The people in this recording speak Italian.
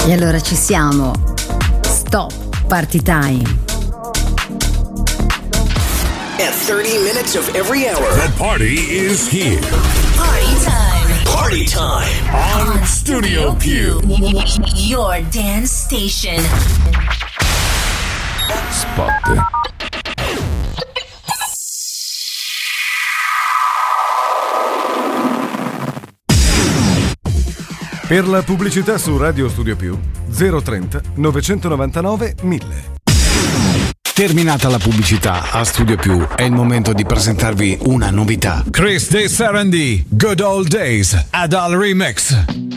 E allora ci siamo. Stop Party Time. At 30 minutes of every hour, the party is here. Party time. Party time on Studio Più. Your dance station. Spot. Per la pubblicità su Radio Studio Più 030 999 1000. Terminata la pubblicità a Studio Più, è il momento di presentarvi una novità. Chris De Sarandì, Good Old Days, Adal Remix.